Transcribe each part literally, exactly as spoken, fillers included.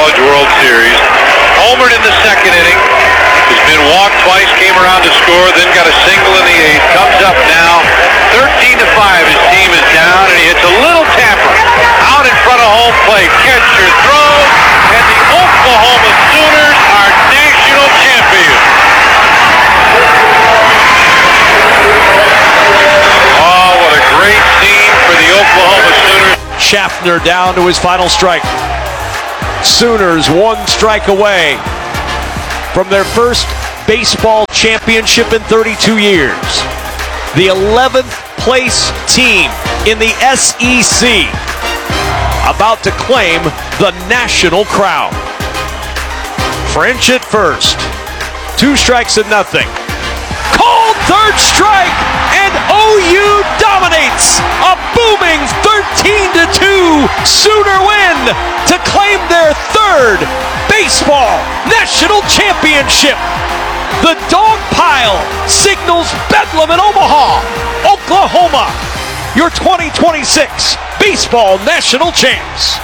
College World Series. Homered in the second inning. Has been walked twice, came around to score, then got a single in the eighth. Comes up now, thirteen to five. His team is down, and he hits a little tapper out in front of home plate. Catcher throw, and the Oklahoma Sooners are national champions. Oh, what a great scene for the Oklahoma Sooners. Schaffner down to his final strike. Sooners one strike away from their first baseball championship in thirty-two years. The eleventh place team in the S E C about to claim the national crown. French at first. Two strikes and nothing. Called third strike, and O U dominates. A booming thirteen to two Sooner win to claim their third baseball national championship. The dog pile signals Bedlam in Omaha, Oklahoma, your twenty twenty-six baseball national champs.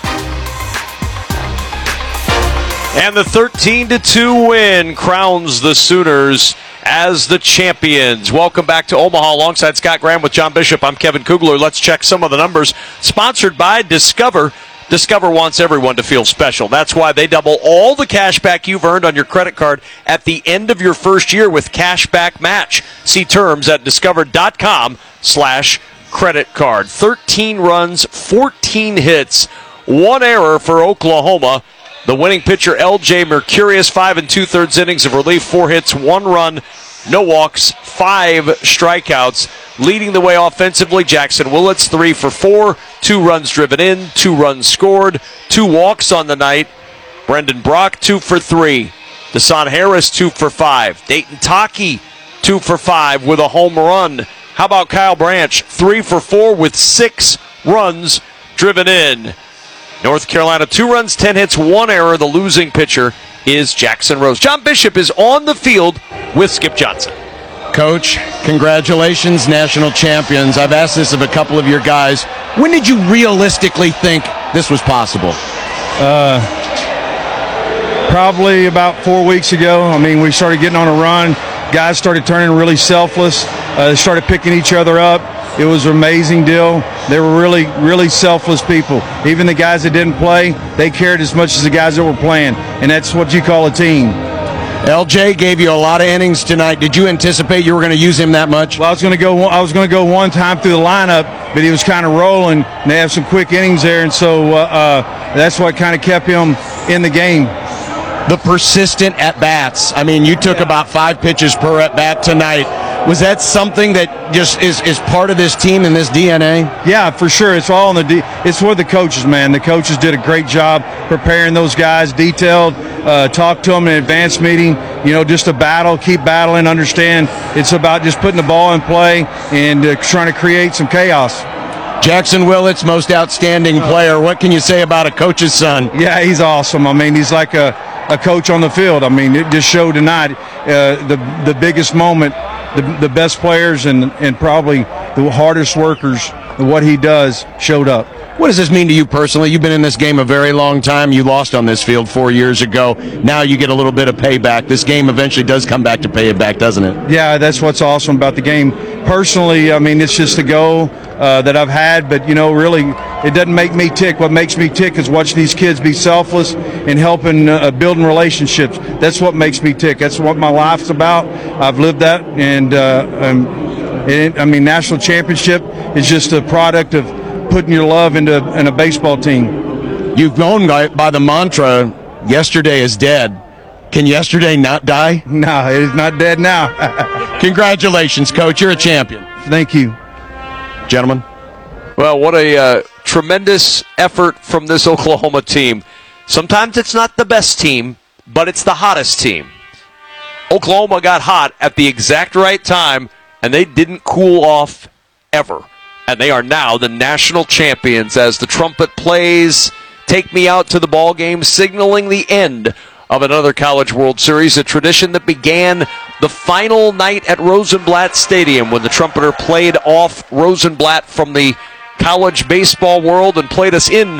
And the thirteen to two win crowns the Sooners as the champions. Welcome back to Omaha alongside Scott Graham with John Bishop. I'm Kevin Kugler. Let's check some of the numbers. Sponsored by Discover. Discover wants everyone to feel special. That's why they double all the cash back you've earned on your credit card at the end of your first year with Cashback Match. See terms at discover.com slash credit card. thirteen runs, fourteen hits, one error for Oklahoma. The winning pitcher, L J Mercurius, five and two-thirds innings of relief, four hits, one run, no walks, five strikeouts. Leading the way offensively, Jackson Willits, three for four, two runs driven in, two runs scored, two walks on the night. Brendan Brock, two for three. Desan Harris, two for five. Dayton Taki, two for five with a home run. How about Kyle Branch, three for four with six runs driven in. North Carolina, two runs, ten hits, one error. The losing pitcher is Jackson Rose. John Bishop is on the field with Skip Johnson. Coach, congratulations, national champions. I've asked this of a couple of your guys. When did you realistically think this was possible? Uh, probably about four weeks ago. I mean, we started getting on a run. Guys started turning really selfless. Uh, they started picking each other up. It was an amazing deal. They were really, really selfless people. Even the guys that didn't play, they cared as much as the guys that were playing. And that's what you call a team. L J gave you a lot of innings tonight. Did you anticipate you were going to use him that much? Well, I was going to go. I was going to go one time through the lineup, but he was kind of rolling. And they have some quick innings there, and so uh, uh, that's what kind of kept him in the game. The persistent at bats. I mean, you took yeah. about five pitches per at bat tonight. Was that something that just is, is part of this team and this D N A? Yeah, for sure. It's all in the D. It's for the coaches, man. The coaches did a great job preparing those guys, detailed, uh, talked to them in an advanced meeting. You know, just a battle, keep battling, understand it's about just putting the ball in play and uh, trying to create some chaos. Jackson Willits, most outstanding player. What can you say about a coach's son? Yeah, he's awesome. I mean, he's like a, a coach on the field. I mean, it just showed tonight uh, the the biggest moment. The, the best players and, and probably the hardest workers, what he does, showed up. What does this mean to you personally? You've been in this game a very long time. You lost on this field four years ago. Now you get a little bit of payback. This game eventually does come back to pay it back, doesn't it? Yeah, that's what's awesome about the game. Personally, I mean, it's just a goal uh, that I've had, but, you know, really, it doesn't make me tick. What makes me tick is watching these kids be selfless and helping uh, building relationships. That's what makes me tick. That's what my life's about. I've lived that, and, uh, um, it, I mean, national championship is just a product of putting your love into in a baseball team. You've known by, by the mantra, yesterday is dead. Can yesterday not die? No, it is not dead now. Congratulations, Coach. You're a champion. Thank you. Gentlemen. Well, what a uh, tremendous effort from this Oklahoma team. Sometimes it's not the best team, but it's the hottest team. Oklahoma got hot at the exact right time, and they didn't cool off ever. And they are now the national champions as the trumpet plays, take me out to the ball game, signaling the end of another College World Series, a tradition that began the final night at Rosenblatt Stadium when the trumpeter played off Rosenblatt from the college baseball world and played us in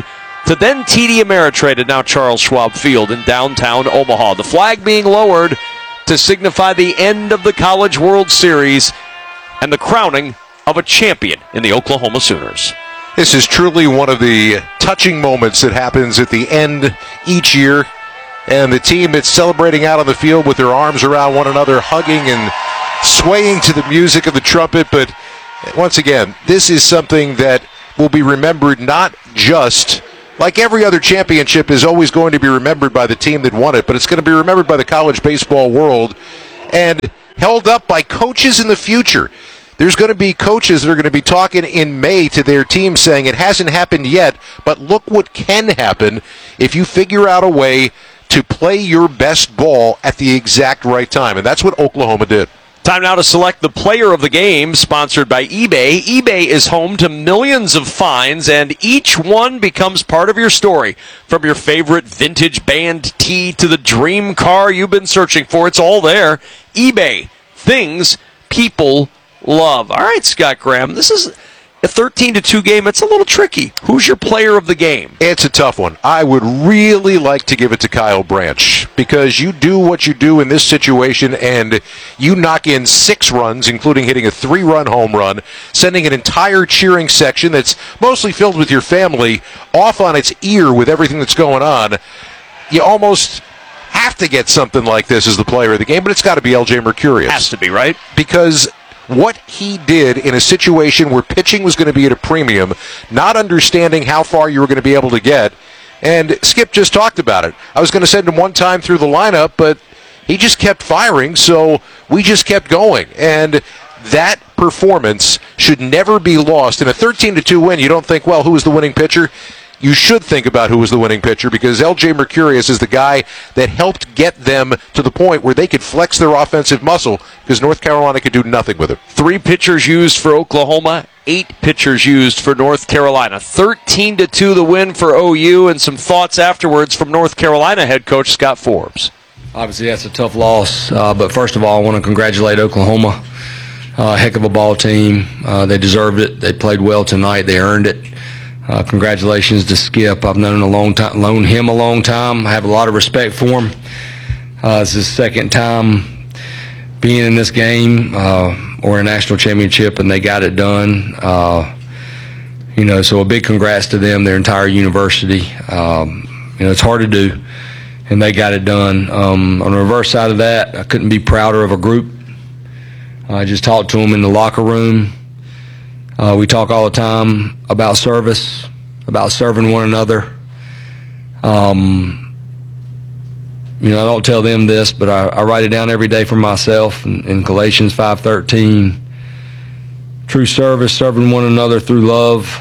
to then T D Ameritrade at now Charles Schwab Field in downtown Omaha. The flag being lowered to signify the end of the College World Series and the crowning of a champion in the Oklahoma Sooners. This is truly one of the touching moments that happens at the end each year. And the team that's celebrating out on the field with their arms around one another, hugging and swaying to the music of the trumpet. But once again, this is something that will be remembered not just, like every other championship is always going to be remembered by the team that won it, but it's going to be remembered by the college baseball world and held up by coaches in the future. There's going to be coaches that are going to be talking in May to their team saying it hasn't happened yet, but look what can happen if you figure out a way to play your best ball at the exact right time. And that's what Oklahoma did. Time now to select the player of the game, sponsored by eBay. eBay is home to millions of finds, and each one becomes part of your story. From your favorite vintage band tee to the dream car you've been searching for, it's all there. eBay, things people love. All right, Scott Graham, this is a thirteen to two game. It's a little tricky. Who's your player of the game? It's a tough one. I would really like to give it to Kyle Branch because you do what you do in this situation and you knock in six runs, including hitting a three-run home run, sending an entire cheering section that's mostly filled with your family off on its ear with everything that's going on. You almost have to get something like this as the player of the game, but it's got to be L J Mercurius. Has to be, right? Because what he did in a situation where pitching was going to be at a premium, not understanding how far you were going to be able to get, and Skip just talked about it. I was going to send him one time through the lineup, but he just kept firing, so we just kept going. And that performance should never be lost. In a thirteen to two win, you don't think, well, who was the winning pitcher? You should think about who was the winning pitcher because L J Mercurius is the guy that helped get them to the point where they could flex their offensive muscle because North Carolina could do nothing with it. Three pitchers used for Oklahoma, eight pitchers used for North Carolina. thirteen to two the win for O U, and some thoughts afterwards from North Carolina head coach Scott Forbes. Obviously, that's a tough loss, uh, but first of all, I want to congratulate Oklahoma. Uh, heck of a ball team. Uh, they deserved it. They played well tonight. They earned it. Uh, congratulations to Skip. I've known him a long time. Known him a long time. I have a lot of respect for him. Uh, it's his second time being in this game uh, or a national championship, and they got it done. Uh, you know, so a big congrats to them, their entire university. Um, you know, it's hard to do, and they got it done. Um, on the reverse side of that, I couldn't be prouder of a group. I just talked to them in the locker room. Uh, we talk all the time about service, about serving one another. Um, you know, I don't tell them this, but I, I write it down every day for myself in, in Galatians five thirteen. True service, serving one another through love,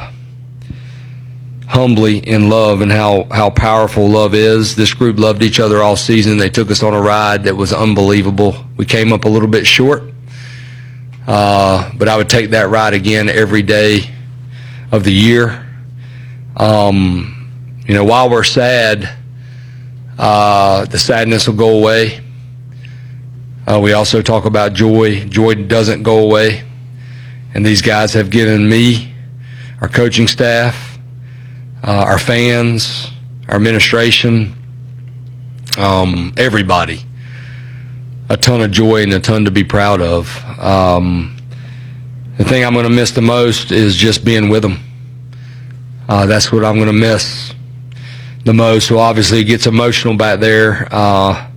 humbly in love, and how, how powerful love is. This group loved each other all season. They took us on a ride that was unbelievable. We came up a little bit short. Uh, but I would take that ride again every day of the year. Um, you know, while we're sad, uh, the sadness will go away. Uh, we also talk about joy. Joy doesn't go away. And these guys have given me, our coaching staff, uh, our fans, our administration, um, everybody, a ton of joy and a ton to be proud of. Um, the thing I'm going to miss the most is just being with them. Uh, that's what I'm going to miss the most. So obviously it gets emotional back there. Uh,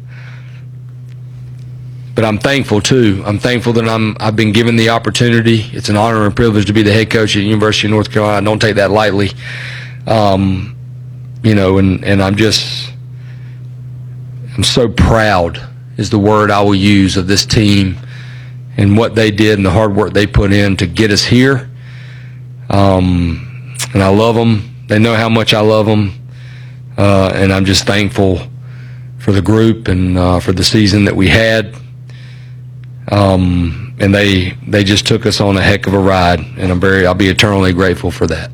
but I'm thankful too. I'm thankful that I'm, I've been given the opportunity. It's an honor and privilege to be the head coach at the University of North Carolina. I don't take that lightly. Um, you know, and, and I'm just, I'm so proud is the word I will use of this team and what they did and the hard work they put in to get us here. Um, and I love them. They know how much I love them. Uh, and I'm just thankful for the group and uh, for the season that we had. Um, and they they just took us on a heck of a ride, and I'm very I'll be eternally grateful for that.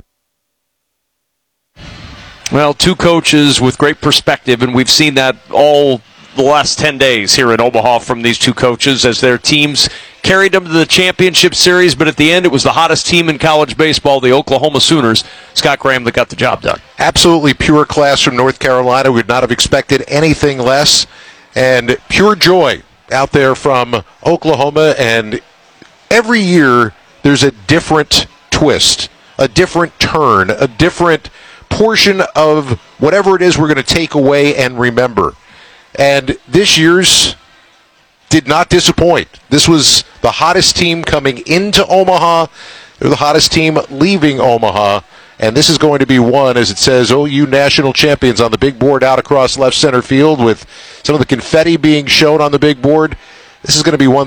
Well, two coaches with great perspective, and we've seen that all the last ten days here in Omaha from these two coaches as their teams carried them to the championship series, but at the end it was the hottest team in college baseball, the Oklahoma Sooners. Scott Graham, that got the job done. Absolutely pure class from North Carolina. We would not have expected anything less. And pure joy out there from Oklahoma. And every year there's a different twist, a different turn, a different portion of whatever it is we're going to take away and remember. And this year's did not disappoint. This was the hottest team coming into Omaha. They're the hottest team leaving Omaha. And this is going to be one, as it says, O U National Champions on the big board out across left center field with some of the confetti being shown on the big board. This is going to be one